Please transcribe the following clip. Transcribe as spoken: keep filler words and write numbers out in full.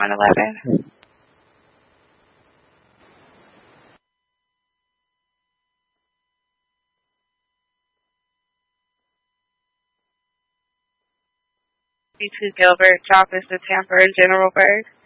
one eleven. B two Gilbert, Choppers to Tampa, General Berg.